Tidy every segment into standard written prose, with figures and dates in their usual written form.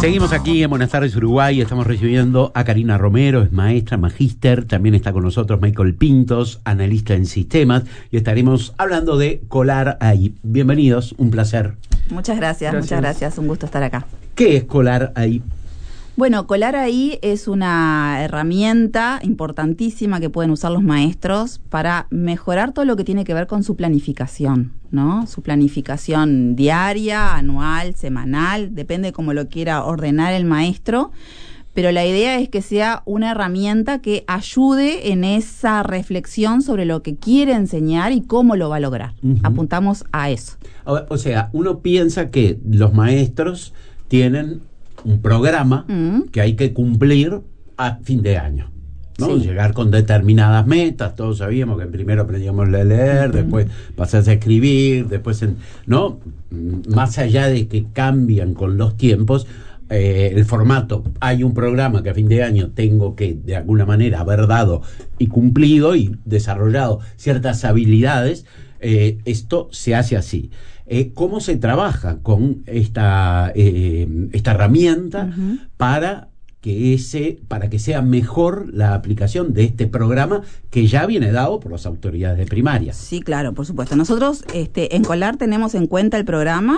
Seguimos aquí en Buenos Aires, Uruguay. Estamos recibiendo a Karina Romero, es maestra, magíster. También está con nosotros Michael Pintos, analista en sistemas. Y estaremos hablando de Colar Ahí. Bienvenidos, un placer. Muchas gracias. Un gusto estar acá. ¿Qué es Colar Ahí? Bueno, Colar Ahí es una herramienta importantísima que pueden usar los maestros para mejorar todo lo que tiene que ver con su planificación, ¿no? Su planificación diaria, anual, semanal, depende de cómo lo quiera ordenar el maestro, pero la idea es que sea una herramienta que ayude en esa reflexión sobre lo que quiere enseñar y cómo lo va a lograr. Apuntamos a eso. O sea, uno piensa que los maestros tienen un programa que hay que cumplir a fin de año, ¿no? Sí. Llegar con determinadas metas. Todos sabíamos que primero aprendíamos a leer, después pasás a escribir, después, ¿no? Más allá de que cambian con los tiempos, el formato, hay un programa que a fin de año tengo que de alguna manera haber dado y cumplido y desarrollado ciertas habilidades. Esto se hace así. ¿Cómo se trabaja con esta herramienta para que sea mejor la aplicación de este programa que ya viene dado por las autoridades de primaria? Sí, claro, por supuesto. Nosotros en Colar tenemos en cuenta el programa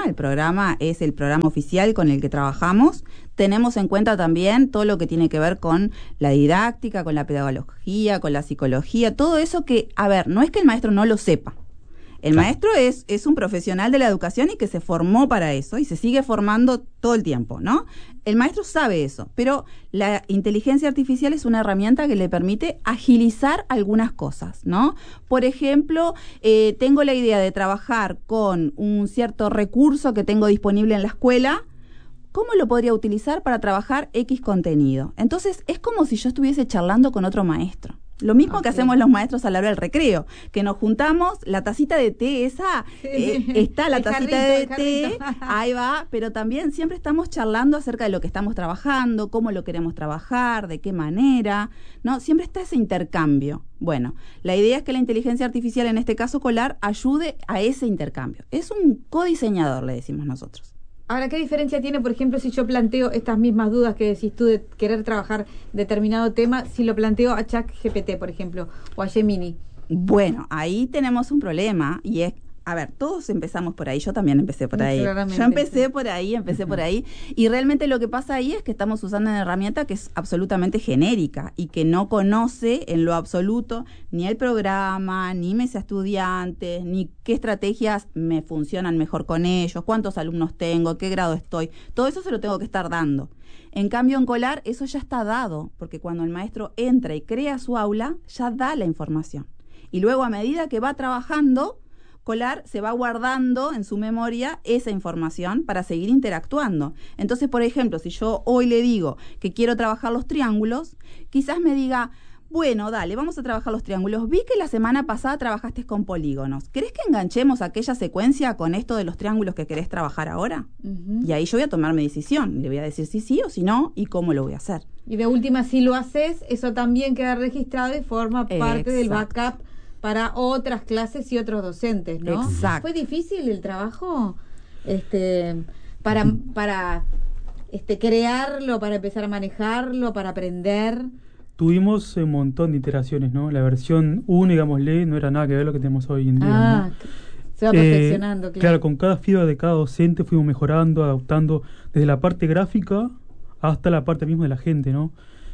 es el programa oficial con el que trabajamos. Tenemos en cuenta también todo lo que tiene que ver con la didáctica, con la pedagogía, con la psicología, todo eso que, a ver, no es que el maestro no lo sepa. El maestro es un profesional de la educación y que se formó para eso y se sigue formando todo el tiempo, ¿no? El maestro sabe eso, pero la inteligencia artificial es una herramienta que le permite agilizar algunas cosas, ¿no? Por ejemplo, tengo la idea de trabajar con un cierto recurso que tengo disponible en la escuela. ¿Cómo lo podría utilizar para trabajar X contenido? Entonces, es como si yo estuviese charlando con otro maestro. Lo mismo que hacemos los maestros a la hora del recreo, que nos juntamos, la tacita de té esa, está la tacita de té, ahí va, pero también siempre estamos charlando acerca de lo que estamos trabajando, cómo lo queremos trabajar, de qué manera, ¿no? Siempre está ese intercambio. Bueno, la idea es que la inteligencia artificial, en este caso Colar, ayude a ese intercambio. Es un codiseñador, le decimos nosotros. Ahora, ¿qué diferencia tiene, por ejemplo, si yo planteo estas mismas dudas que decís tú de querer trabajar determinado tema, si lo planteo a ChatGPT, por ejemplo, o a Gemini? Bueno, ahí tenemos un problema y es, a ver, todos empezamos por ahí, yo también empecé por ahí. Yo empecé por ahí, y realmente lo que pasa ahí es que estamos usando una herramienta que es absolutamente genérica y que no conoce en lo absoluto ni el programa, ni mis estudiantes, ni qué estrategias me funcionan mejor con ellos, cuántos alumnos tengo, qué grado estoy, todo eso se lo tengo que estar dando. En cambio, en Colar eso ya está dado, porque cuando el maestro entra y crea su aula, ya da la información. Y luego, a medida que va trabajando, Colar se va guardando en su memoria esa información para seguir interactuando. Entonces, por ejemplo, si yo hoy le digo que quiero trabajar los triángulos, quizás me diga, bueno, dale, vamos a trabajar los triángulos. Vi que la semana pasada trabajaste con polígonos. ¿Querés que enganchemos aquella secuencia con esto de los triángulos que querés trabajar ahora? Y ahí yo voy a tomar mi decisión. Le voy a decir si sí o si no y cómo lo voy a hacer. Y de última, si lo haces, eso también queda registrado y forma parte del backup para otras clases y otros docentes, ¿no? Exacto. ¿Fue difícil el trabajo para crearlo, para empezar a manejarlo, para aprender? Tuvimos un montón de iteraciones, ¿no? La versión 1, digámosle, no era nada que ver lo que tenemos hoy en día, ¿no? Se va perfeccionando, claro. Claro, con cada feedback de cada docente fuimos mejorando, adaptando desde la parte gráfica hasta la parte misma de la gente, ¿no?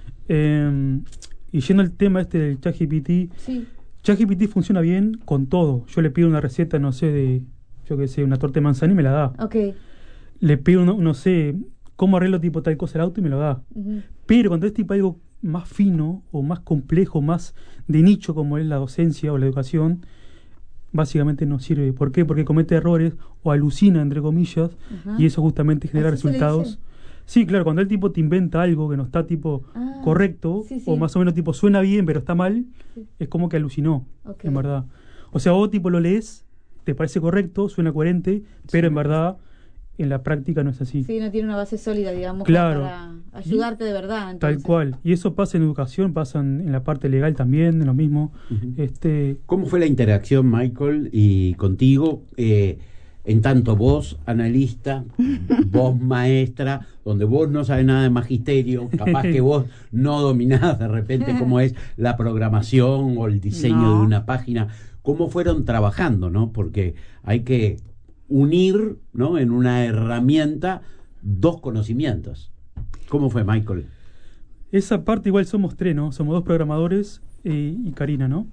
Y yendo al tema del ChatGPT, sí. ChatGPT funciona bien con todo. Yo le pido una receta, no sé, una torta de manzana y me la da. Okay. Le pido, no sé, cómo arreglo tipo tal cosa el auto y me lo da. Pero cuando es tipo algo más fino o más complejo, más de nicho como es la docencia o la educación, básicamente no sirve. ¿Por qué? Porque comete errores o alucina, entre comillas, y eso justamente genera resultados. Sí, claro, cuando el tipo te inventa algo que no está tipo correcto, o más o menos tipo suena bien pero está mal, es como que alucinó, en verdad. O sea, vos tipo lo lees, te parece correcto, suena coherente, pero en verdad en la práctica no es así. Sí, no tiene una base sólida, digamos, claro, para ayudarte de verdad. Entonces. Tal cual. Y eso pasa en educación, pasa en la parte legal también, en lo mismo. ¿Cómo fue la interacción, Michael, y contigo? En tanto vos, analista, vos, maestra, donde vos no sabés nada de magisterio, capaz que vos no dominás de repente cómo es la programación o el diseño de una página, cómo fueron trabajando, ¿no? Porque hay que unir, ¿no?, en una herramienta dos conocimientos. ¿Cómo fue, Michael? Esa parte igual somos tres, ¿no? Somos dos programadores y Karina, ¿no?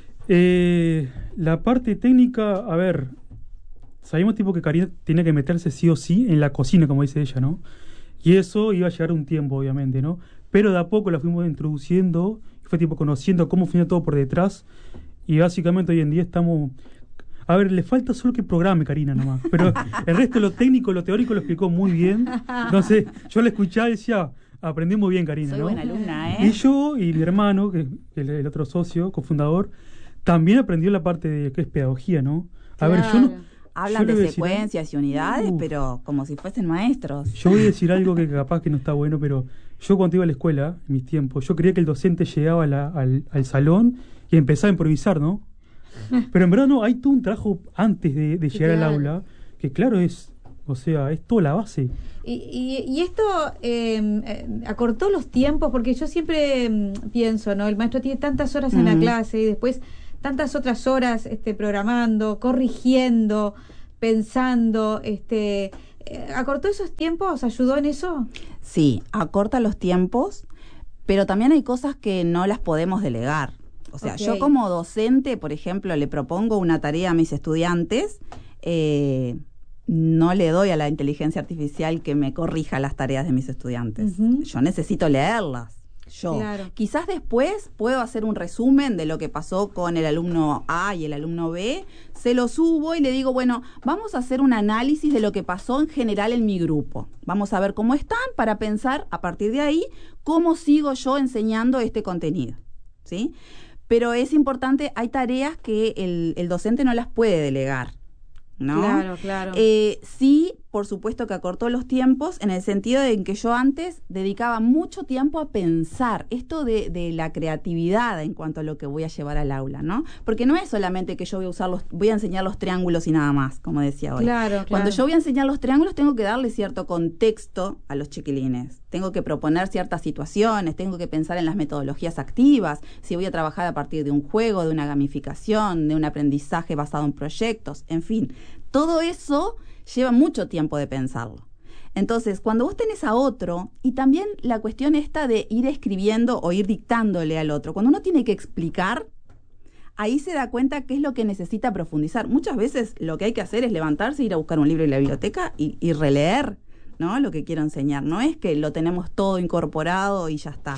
La parte técnica, a ver, sabíamos tipo que Karina tenía que meterse sí o sí en la cocina, como dice ella, ¿no? Y eso iba a llevar un tiempo, obviamente, ¿no? Pero de a poco la fuimos introduciendo, fue tipo conociendo cómo funciona todo por detrás, y básicamente hoy en día estamos... A ver, le falta solo que programe Karina nomás, pero el resto, lo técnico, lo teórico lo explicó muy bien. Entonces yo la escuchaba y decía, aprendí muy bien Karina, Soy ¿no? buena alumna, ¿eh? Y yo y mi hermano, que es el otro socio, cofundador, también aprendió la parte de que es pedagogía, ¿no? A ver, yo no... Hablan de secuencias y unidades, pero como si fuesen maestros. Yo voy a decir algo que capaz que no está bueno, pero yo cuando iba a la escuela, en mis tiempos, yo creía que el docente llegaba al salón y empezaba a improvisar, ¿no? Pero en verdad no, hay todo un trabajo antes de llegar al aula, que claro es, o sea, es toda la base. Y esto acortó los tiempos, porque yo siempre pienso, ¿no? El maestro tiene tantas horas en la clase y después tantas otras horas programando, corrigiendo, pensando, ¿acortó esos tiempos? ¿Ayudó en eso? Sí, acorta los tiempos, pero también hay cosas que no las podemos delegar. O sea, yo como docente, por ejemplo, le propongo una tarea a mis estudiantes, no le doy a la inteligencia artificial que me corrija las tareas de mis estudiantes. Yo necesito leerlas. Quizás después puedo hacer un resumen de lo que pasó con el alumno A y el alumno B, se lo subo y le digo, bueno, vamos a hacer un análisis de lo que pasó en general en mi grupo. Vamos a ver cómo están para pensar a partir de ahí cómo sigo yo enseñando este contenido, ¿sí? Pero es importante, hay tareas que el docente no las puede delegar, ¿no? Claro. Sí, por supuesto que acortó los tiempos en el sentido de que yo antes dedicaba mucho tiempo a pensar esto de la creatividad en cuanto a lo que voy a llevar al aula, ¿no? Porque no es solamente que yo voy a enseñar los triángulos y nada más, como decía hoy. Cuando yo voy a enseñar los triángulos tengo que darle cierto contexto a los chiquilines. Tengo que proponer ciertas situaciones, tengo que pensar en las metodologías activas, si voy a trabajar a partir de un juego, de una gamificación, de un aprendizaje basado en proyectos, en fin. Todo eso lleva mucho tiempo de pensarlo. Entonces, cuando vos tenés a otro, y también la cuestión esta de ir escribiendo o ir dictándole al otro, cuando uno tiene que explicar, ahí se da cuenta qué es lo que necesita profundizar. Muchas veces lo que hay que hacer es levantarse, ir a buscar un libro en la biblioteca y releer, ¿no?, lo que quiero enseñar. No es que lo tenemos todo incorporado y ya está.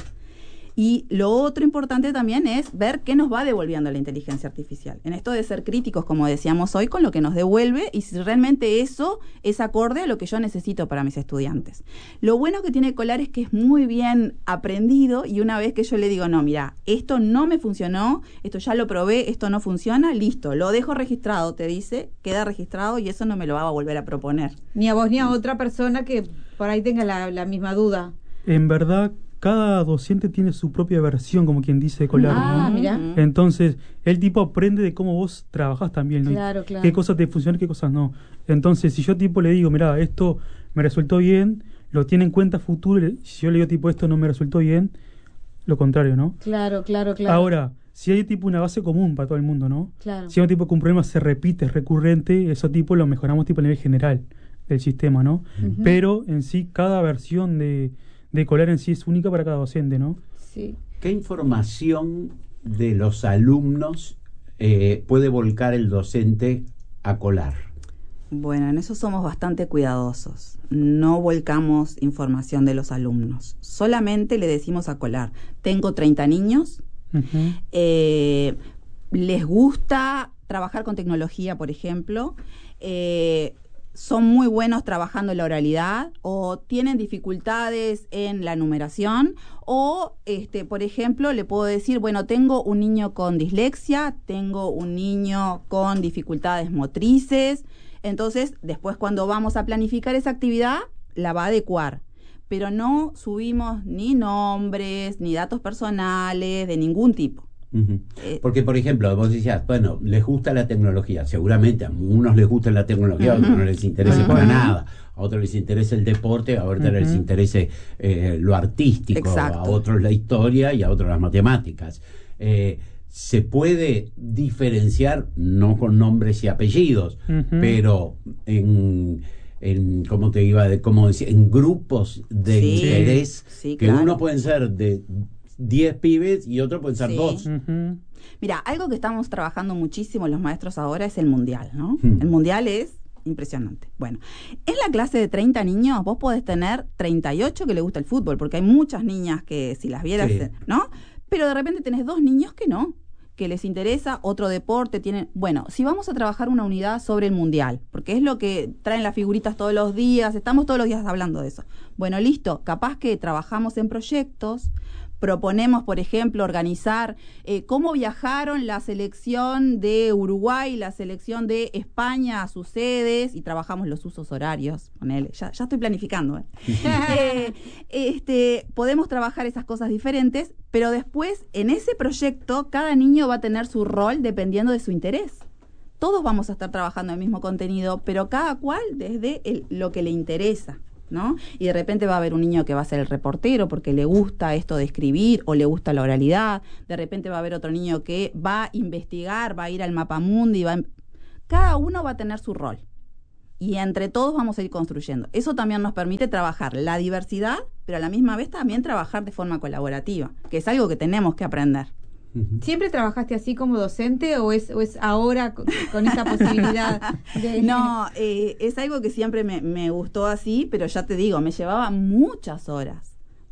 Y lo otro importante también es ver qué nos va devolviendo la inteligencia artificial. En esto de ser críticos, como decíamos hoy, con lo que nos devuelve y si realmente eso es acorde a lo que yo necesito para mis estudiantes. Lo bueno que tiene Colar es que es muy bien aprendido y una vez que yo le digo, no, mira, esto no me funcionó, esto ya lo probé, esto no funciona, listo, lo dejo registrado, te dice, queda registrado y eso no me lo va a volver a proponer. Ni a vos ni a otra persona que por ahí tenga la misma duda. En verdad, cada docente tiene su propia versión, como quien dice, de Colar, ¿no? Mira. Entonces, el tipo aprende de cómo vos trabajás también, ¿no? Claro. Qué cosas te funcionan y qué cosas no. Entonces, si yo tipo le digo, mira, esto me resultó bien, lo tiene en cuenta futuro, si yo le digo tipo esto no me resultó bien, lo contrario, ¿no? Claro. Ahora, si hay tipo una base común para todo el mundo, ¿no? Claro. Si hay un tipo que un problema se repite, es recurrente, eso tipo lo mejoramos tipo a nivel general del sistema, ¿no? Pero en sí, cada versión de Colar en sí es única para cada docente, ¿no? Sí. ¿Qué información de los alumnos puede volcar el docente a Colar? Bueno, en eso somos bastante cuidadosos. No volcamos información de los alumnos. Solamente le decimos a Colar, tengo 30 niños, les gusta trabajar con tecnología, por ejemplo, son muy buenos trabajando en la oralidad o tienen dificultades en la numeración o, por ejemplo, le puedo decir, bueno, tengo un niño con dislexia, tengo un niño con dificultades motrices, entonces después cuando vamos a planificar esa actividad la va a adecuar, pero no subimos ni nombres ni datos personales de ningún tipo. Porque, por ejemplo, vos decías, bueno, les gusta la tecnología. Seguramente a unos les gusta la tecnología, a otros no les interesa para nada. A otros les interesa el deporte, a otros les interesa lo artístico, a otros la historia y a otros las matemáticas. Se puede diferenciar, no con nombres y apellidos, pero en ¿cómo te iba a cómo decir? En grupos de interés, que uno pueden ser de 10 pibes y otro pueden ser 2. Mira, algo que estamos trabajando muchísimo los maestros ahora es el mundial, ¿no? El mundial es impresionante. Bueno, en la clase de 30 niños vos podés tener 38 que les gusta el fútbol, porque hay muchas niñas que si las vieras, ¿no? Pero de repente tenés 2 niños que no, que les interesa otro deporte, tienen... Bueno, si vamos a trabajar una unidad sobre el mundial, porque es lo que traen las figuritas todos los días, estamos todos los días hablando de eso. Bueno, listo, capaz que trabajamos en proyectos, proponemos, por ejemplo, organizar cómo viajaron la selección de Uruguay, la selección de España a sus sedes, y trabajamos los usos horarios. Ponele, ya estoy planificando. Podemos trabajar esas cosas diferentes, pero después, en ese proyecto, cada niño va a tener su rol dependiendo de su interés. Todos vamos a estar trabajando el mismo contenido, pero cada cual desde lo que le interesa, ¿no? Y de repente va a haber un niño que va a ser el reportero porque le gusta esto de escribir o le gusta la oralidad. De repente va a haber otro niño que va a investigar, va a ir al mapamundi, cada uno va a tener su rol. Y entre todos vamos a ir construyendo. Eso también nos permite trabajar la diversidad, pero a la misma vez también trabajar de forma colaborativa, que es algo que tenemos que aprender. ¿Siempre trabajaste así como docente o es ahora con esa posibilidad de...? No, es algo que siempre me gustó así, pero ya te digo, me llevaba muchas horas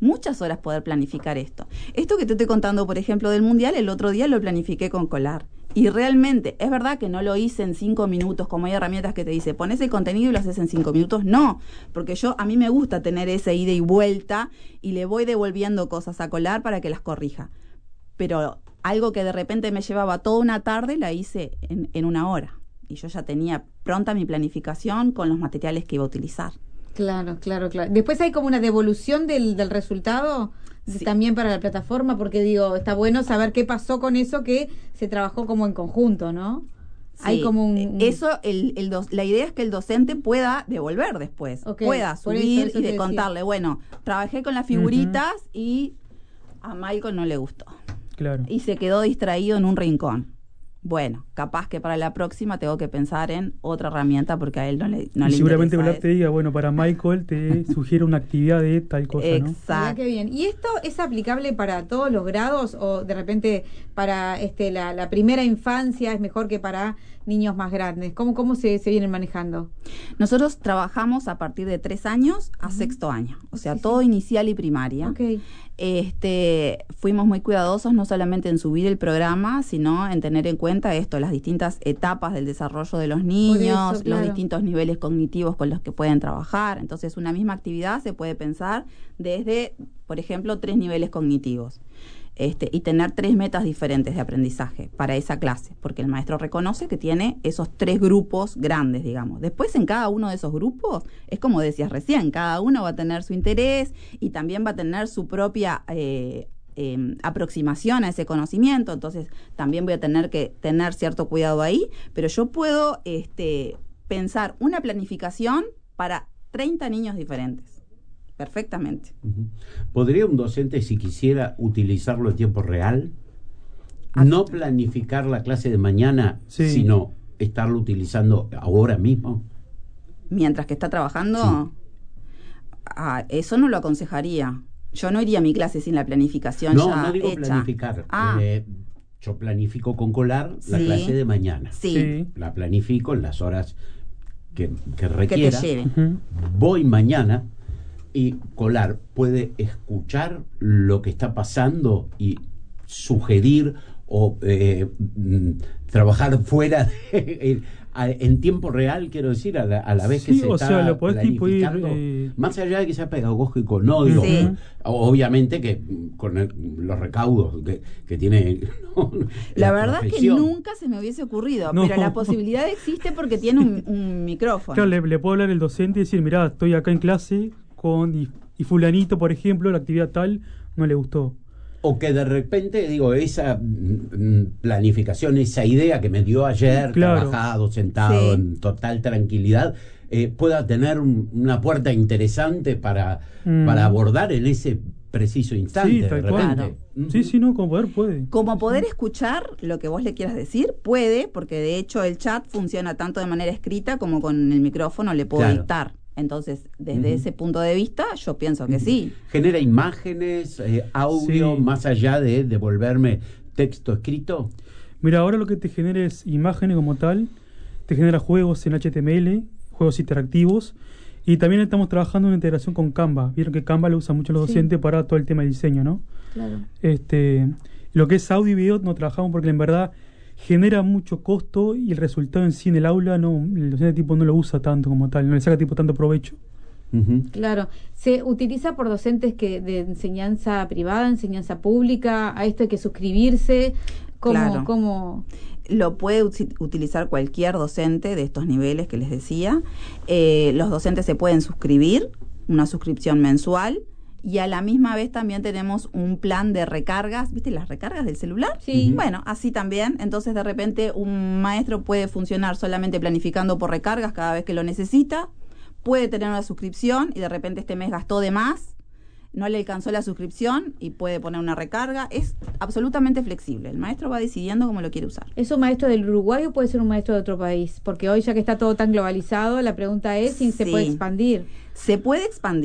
poder planificar esto. Esto que te estoy contando, por ejemplo, del mundial, el otro día lo planifiqué con Colar. Y realmente, es verdad que no lo hice en 5 minutos, como hay herramientas que te dice, pones el contenido y lo haces en 5 minutos. No, porque a mí me gusta tener ese ida y vuelta y le voy devolviendo cosas a Colar para que las corrija. Pero algo que de repente me llevaba toda una tarde, la hice en 1 hora. Y yo ya tenía pronta mi planificación con los materiales que iba a utilizar. Claro. Después hay como una devolución del resultado también para la plataforma, porque digo, está bueno saber qué pasó con eso que se trabajó como en conjunto, ¿no? Sí, hay como eso, la idea es que el docente pueda devolver después, pueda subir eso y contarle, bueno, trabajé con las figuritas y a Michael no le gustó. Claro. Y se quedó distraído en un rincón. Bueno, capaz que para la próxima tengo que pensar en otra herramienta porque a él no le seguramente interesa. Te diga, bueno, para Michael te sugiere una actividad de tal cosa, ¿no? Exacto. Qué bien. ¿Y esto es aplicable para todos los grados o de repente para la primera infancia es mejor que para niños más grandes? ¿Cómo se vienen manejando? Nosotros trabajamos a partir de 3 años a 6º año, o sea, todo inicial y primaria. Fuimos muy cuidadosos no solamente en subir el programa, sino en tener en cuenta las distintas etapas del desarrollo de los niños, los distintos niveles cognitivos con los que pueden trabajar. Entonces, una misma actividad se puede pensar desde, por ejemplo, 3 niveles cognitivos. Y tener 3 metas diferentes de aprendizaje para esa clase, porque el maestro reconoce que tiene esos 3 grupos grandes, digamos. Después, en cada uno de esos grupos, es como decías recién, cada uno va a tener su interés y también va a tener su propia aproximación a ese conocimiento. Entonces, también voy a tener que tener cierto cuidado ahí, pero yo puedo pensar una planificación para 30 niños diferentes. Perfectamente. ¿Podría un docente, si quisiera, utilizarlo en tiempo real? No planificar la clase de mañana, sino estarlo utilizando ahora mismo. Mientras que está trabajando, eso no lo aconsejaría. Yo no iría a mi clase sin la planificación no digo hecha. Planificar. Yo planifico con Colar la clase de mañana. La planifico en las horas que requiera. Que te lleven. Voy mañana y Colar puede escuchar lo que está pasando y sugerir o trabajar fuera en tiempo real, quiero decir, a la vez que se está lo podés planificando, más allá de que sea pedagógico, no digo, obviamente que con los recaudos que tiene la verdad es que nunca se me hubiese ocurrido, pero la posibilidad existe porque tiene un micrófono. Claro, le puedo hablar al docente y decir, mirá, estoy acá en clase y fulanito, por ejemplo, la actividad tal no le gustó. O que de repente, digo, esa planificación, esa idea que me dio ayer, Claro. trabajado, sentado, Sí. en total tranquilidad, pueda tener una puerta interesante para abordar en ese preciso instante. Sí, de tal repente. cual. Claro. Ujú. Sí, no, como poder puede. Como poder escuchar lo que vos le quieras decir, puede, porque de hecho el chat funciona tanto de manera escrita como con el micrófono le puedo Claro. dictar. Entonces, desde Ujú. ese punto de vista, yo pienso que sí. ¿Genera imágenes, audio, Sí. más allá de devolverme texto escrito? Mira, ahora lo que te genera es imágenes como tal, te genera juegos en HTML, juegos interactivos, y también estamos trabajando en una integración con Canva. Vieron que Canva lo usan mucho los Sí. docentes para todo el tema de diseño, ¿no? Claro. Lo que es audio y video no trabajamos porque en verdad genera mucho costo y el resultado en sí en el aula no, el docente tipo no lo usa tanto como tal, no le saca tipo tanto provecho. Ujú. Claro, se utiliza por docentes que de enseñanza privada, enseñanza pública, a esto hay que suscribirse, Claro. ¿cómo? Lo puede utilizar cualquier docente de estos niveles que les decía. Los docentes se pueden suscribir, una suscripción mensual, y a la misma vez también tenemos un plan de recargas. ¿Viste las recargas del celular? Sí. Bueno, así también. Entonces, de repente, un maestro puede funcionar solamente planificando por recargas cada vez que lo necesita. Puede tener una suscripción y de repente este mes gastó de más, no le alcanzó la suscripción y puede poner una recarga. Es absolutamente flexible. El maestro va decidiendo cómo lo quiere usar. ¿Es un maestro del Uruguay o puede ser un maestro de otro país? Porque hoy, ya que está todo tan globalizado, la pregunta es si se Sí. puede expandir. Se puede expandir.